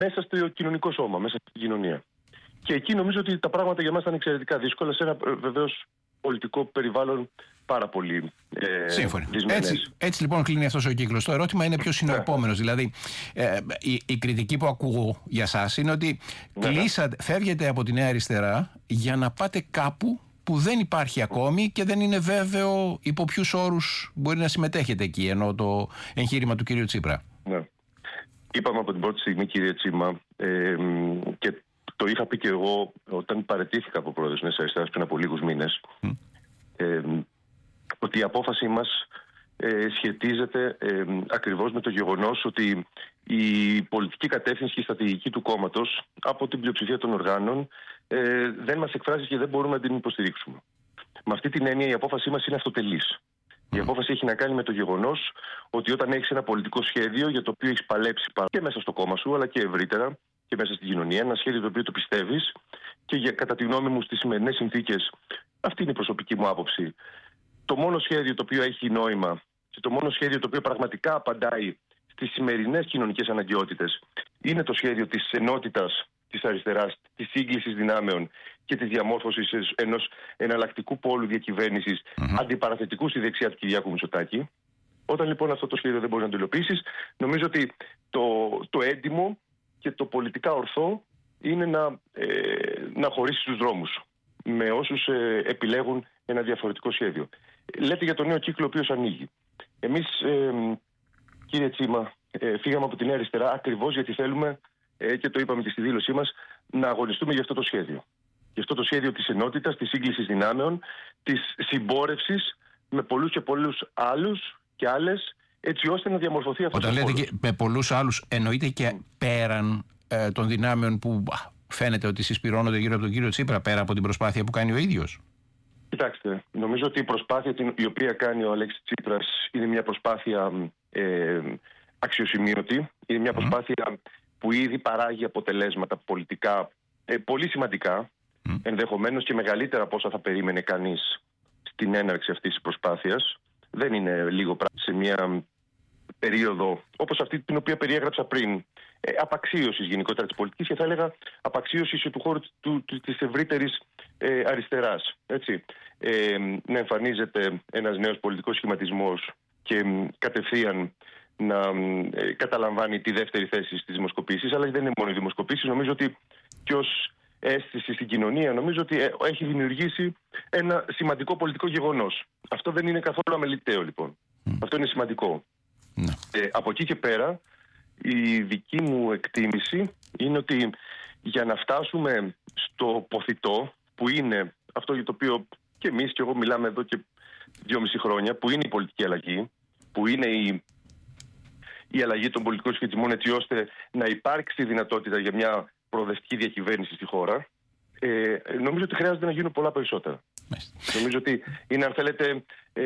μέσα στο κοινωνικό σώμα, μέσα στην κοινωνία. Και εκεί νομίζω ότι τα πράγματα για μας ήταν εξαιρετικά δύσκολα, σε ένα βεβαίως πολιτικό περιβάλλον πάρα πολύ σύμφωνοι. Έτσι λοιπόν κλείνει αυτός ο κύκλος. Το ερώτημα είναι ποιος είναι ο επόμενος. Δηλαδή, η κριτική που ακούω για σας είναι ότι φεύγετε από τη Νέα Αριστερά για να πάτε κάπου που δεν υπάρχει ακόμη και δεν είναι βέβαιο υπό ποιους όρους μπορεί να συμμετέχετε εκεί, ενώ το εγχείρημα του κύριου Τσίπρα. Ναι. Είπαμε από την πρώτη στιγμή, κύριε Τσίμα, και το είχα πει και εγώ όταν παραιτήθηκα από πρόεδρος της Νέας Αριστεράς πριν από λίγους μήνες, ότι η απόφασή μας σχετίζεται ακριβώς με το γεγονός ότι η πολιτική κατεύθυνση και η στρατηγική του κόμματος από την πλειοψηφία των οργάνων δεν μας εκφράζει και δεν μπορούμε να την υποστηρίξουμε. Με αυτή την έννοια η απόφασή μας είναι αυτοτελής. Η απόφαση έχει να κάνει με το γεγονός ότι όταν έχεις ένα πολιτικό σχέδιο για το οποίο έχεις παλέψει και μέσα στο κόμμα σου αλλά και ευρύτερα και μέσα στην κοινωνία, ένα σχέδιο το οποίο το πιστεύεις και κατά τη γνώμη μου στις σημερινές συνθήκες, αυτή είναι η προσωπική μου άποψη, το μόνο σχέδιο το οποίο έχει νόημα και το μόνο σχέδιο το οποίο πραγματικά απαντάει στις σημερινές κοινωνικές αναγκαιότητες είναι το σχέδιο της ενότητας της αριστεράς, της σύγκλησης δυνάμεων και της διαμόρφωσης ενός εναλλακτικού πόλου διακυβέρνησης αντιπαραθετικού στη δεξιά του Κυριάκου Μητσοτάκη. Όταν λοιπόν αυτό το σχέδιο δεν μπορεί να το υλοποιήσεις, νομίζω ότι το έντιμο και το πολιτικά ορθό είναι να χωρίσεις τους δρόμους με όσους επιλέγουν ένα διαφορετικό σχέδιο. Λέτε για το νέο κύκλο ο οποίος ανοίγει. Εμείς, κύριε Τσίμα, φύγαμε από τη Νέα Αριστερά ακριβώς γιατί θέλουμε, και το είπαμε και στη δήλωσή μας, να αγωνιστούμε για αυτό το σχέδιο. Για αυτό το σχέδιο της ενότητας, της σύγκλησης δυνάμεων, της συμπόρευσης με πολλούς και πολλούς άλλους και άλλες, έτσι ώστε να διαμορφωθεί αυτό. Όταν λέτε και με πολλούς άλλους, εννοείται και πέραν των δυνάμεων που φαίνεται ότι συσπυρώνονται γύρω από τον κύριο Τσίπρα, πέρα από την προσπάθεια που κάνει ο ίδιος. Κοιτάξτε, νομίζω ότι η προσπάθεια η οποία κάνει ο Αλέξης Τσίπρας είναι μια προσπάθεια αξιοσημείωτη. Είναι μια προσπάθεια που ήδη παράγει αποτελέσματα πολιτικά πολύ σημαντικά, ενδεχομένως και μεγαλύτερα από όσα θα περίμενε κανείς στην έναρξη αυτής της προσπάθειας. Δεν είναι λίγο πράγμα σε μια περίοδο όπως αυτή την οποία περιέγραψα πριν, απαξίωσης γενικότερα της πολιτικής και θα έλεγα απαξίωσης του χώρου της ευρύτερης αριστεράς. Έτσι. Να εμφανίζεται ένας νέος πολιτικός σχηματισμός και κατευθείαν να καταλαμβάνει τη δεύτερη θέση στις δημοσκοπήσεις, αλλά δεν είναι μόνο οι δημοσκοπήσεις. Νομίζω ότι και ως αίσθηση στην κοινωνία, νομίζω ότι έχει δημιουργήσει ένα σημαντικό πολιτικό γεγονός. Αυτό δεν είναι καθόλου αμεληταίο λοιπόν. Αυτό είναι σημαντικό. Από εκεί και πέρα, η δική μου εκτίμηση είναι ότι για να φτάσουμε στο ποθητό, που είναι αυτό για το οποίο και εμείς και εγώ μιλάμε εδώ και 2,5 χρόνια, που είναι η πολιτική αλλαγή, που είναι η αλλαγή των πολιτικών σχετισμών, έτσι ώστε να υπάρξει δυνατότητα για μια προοδευτική διακυβέρνηση στη χώρα, νομίζω ότι χρειάζεται να γίνουν πολλά περισσότερα. Νομίζω ότι είναι, αν θέλετε,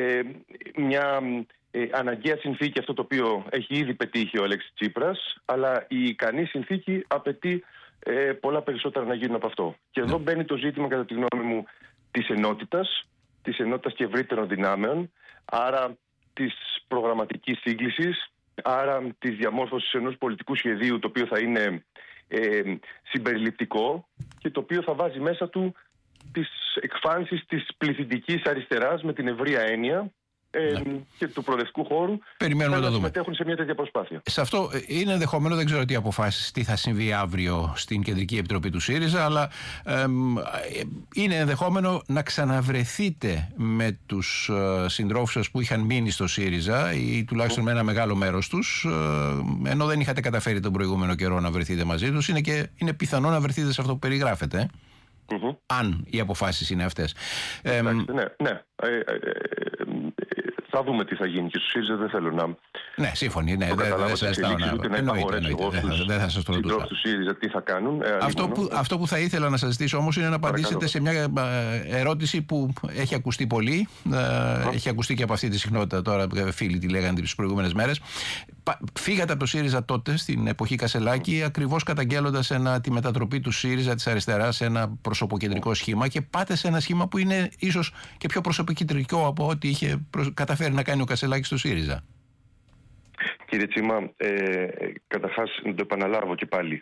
μια αναγκαία συνθήκη αυτό το οποίο έχει ήδη πετύχει ο Αλέξης Τσίπρας, αλλά η ικανή συνθήκη απαιτεί πολλά περισσότερα να γίνουν από αυτό. Και εδώ μπαίνει το ζήτημα, κατά τη γνώμη μου, της ενότητας και ευρύτερων δυνάμεων, άρα της προγραμματικής σύγκλησης, άρα της διαμόρφωσης ενός πολιτικού σχεδίου το οποίο θα είναι συμπεριληπτικό και το οποίο θα βάζει μέσα του τις εκφάνσεις της πληθυντικής αριστεράς με την ευρεία έννοια και του προοδευτικού χώρου. Περιμένουμε να το δούμε. Συμμετέχουν σε μια τέτοια προσπάθεια. Σε αυτό είναι ενδεχομένο, δεν ξέρω τι αποφάσεις, τι θα συμβεί αύριο στην Κεντρική Επιτροπή του ΣΥΡΙΖΑ, αλλά είναι ενδεχόμενο να ξαναβρεθείτε με τους συντρόφους σας που είχαν μείνει στο ΣΥΡΙΖΑ ή τουλάχιστον με ένα μεγάλο μέρος τους, ενώ δεν είχατε καταφέρει τον προηγούμενο καιρό να βρεθείτε μαζί τους. Είναι πιθανό να βρεθείτε σε αυτό που περιγράφετε. Αν οι αποφάσεις είναι αυτές. Ναι. Θα δούμε τι θα γίνει και στους ΣΥΡΙΖΑ, δεν θέλω να... Ναι, σύμφωνοι, δεν θα ζητάω δεν θα σας το ρωτούσα. Τους ΣΥΡΙΖΑ τι θα κάνουν. Αυτό που θα ήθελα να σας ζητήσω όμως είναι να απαντήσετε σε μια ερώτηση που έχει ακουστεί πολύ, έχει ακουστεί και από αυτή τη συχνότητα τώρα, φίλοι τη λέγανε τις προηγούμενες μέρες. Φύγατε από το ΣΥΡΙΖΑ τότε, στην εποχή Κασελάκη, ακριβώς καταγγέλλοντας τη μετατροπή του ΣΥΡΙΖΑ της αριστεράς σε ένα προσωποκεντρικό σχήμα και πάτε σε ένα σχήμα που είναι ίσως και πιο προσωποκεντρικό από ό,τι είχε καταφέρει να κάνει ο Κασελάκης στο ΣΥΡΙΖΑ. Κύριε Τσίμα, καταρχάς να το επαναλάβω και πάλι.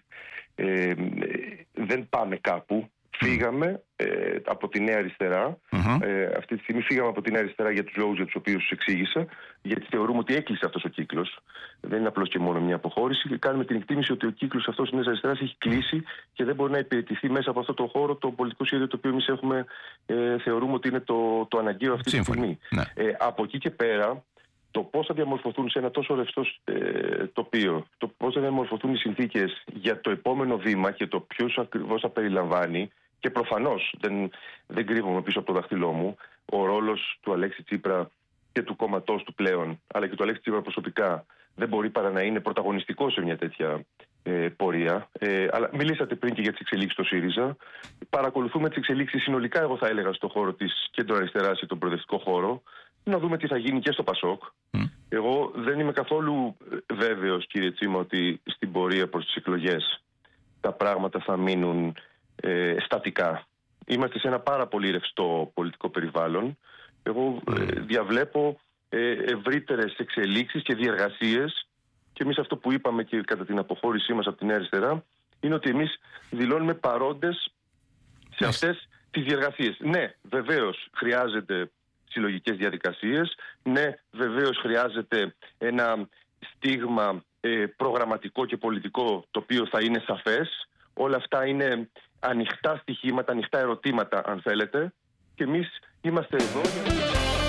Δεν πάμε κάπου. Φύγαμε από τη Νέα Αριστερά. Αυτή τη στιγμή φύγαμε από τη Νέα Αριστερά για τους λόγους για τους οποίους εξήγησα, γιατί θεωρούμε ότι έκλεισε αυτός ο κύκλος. Δεν είναι απλώς και μόνο μια αποχώρηση. Και κάνουμε την εκτίμηση ότι ο κύκλος αυτός της Νέας Αριστεράς έχει κλείσει και δεν μπορεί να υπηρετηθεί μέσα από αυτό το χώρο το πολιτικό σχέδιο το οποίο εμείς θεωρούμε ότι είναι το αναγκαίο αυτή τη στιγμή. Ναι. Από εκεί και πέρα, το πώς θα διαμορφωθούν σε ένα τόσο ρευστό τοπίο, το πώς θα διαμορφωθούν οι συνθήκες για το επόμενο βήμα και το ποιος ακριβώς θα περιλαμβάνει, και προφανώς δεν κρύβομαι πίσω από το δάχτυλό μου, ο ρόλος του Αλέξη Τσίπρα και του κόμματός του πλέον, αλλά και του Αλέξη Τσίπρα προσωπικά, δεν μπορεί παρά να είναι πρωταγωνιστικό σε μια τέτοια πορεία. Αλλά μιλήσατε πριν και για τις εξελίξεις στο ΣΥΡΙΖΑ. Παρακολουθούμε τις εξελίξεις συνολικά, εγώ θα έλεγα, στον χώρο της κεντροαριστεράς ή τον προοδευτικό χώρο. Να δούμε τι θα γίνει και στο ΠΑΣΟΚ. Εγώ δεν είμαι καθόλου βέβαιος, κύριε Τσίμα, ότι στην πορεία προς τις εκλογές τα πράγματα θα μείνουν στατικά. Είμαστε σε ένα πάρα πολύ ρευστό πολιτικό περιβάλλον. Εγώ διαβλέπω ευρύτερες εξελίξεις και διεργασίες, και εμείς αυτό που είπαμε και κατά την αποχώρησή μας από τη Νέα Αριστερά είναι ότι εμείς δηλώνουμε παρόντες σε αυτές τις διεργασίες. Ναι, βεβαίως χρειάζεται συλλογικές διαδικασίες. Ναι, βεβαίως χρειάζεται ένα στίγμα προγραμματικό και πολιτικό το οποίο θα είναι σαφές. Όλα αυτά είναι ανοιχτά στοιχήματα, ανοιχτά ερωτήματα αν θέλετε, και εμείς είμαστε εδώ για...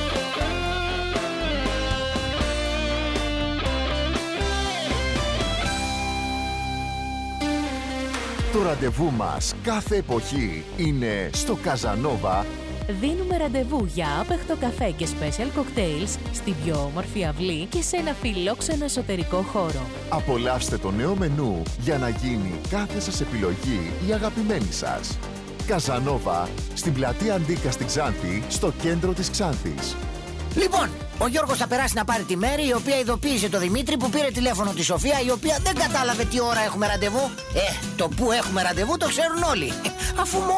Το ραντεβού μας κάθε εποχή είναι στο Καζανόβα. Δίνουμε ραντεβού για άπεχτο καφέ και special cocktails στην πιο όμορφη αυλή και σε ένα φιλόξενο εσωτερικό χώρο. Απολαύστε το νέο μενού για να γίνει κάθε σας επιλογή η αγαπημένη σας. Καζανόβα, στην πλατεία Αντίκα στην Ξάνθη, στο κέντρο της Ξάνθης. Λοιπόν, ο Γιώργος θα περάσει να πάρει τη Μέρη, η οποία ειδοποίησε το Δημήτρη που πήρε τηλέφωνο τη Σοφία, η οποία δεν κατάλαβε τι ώρα έχουμε ραντεβού. Το που έχουμε ραντεβού το ξέρουν όλοι. Αφού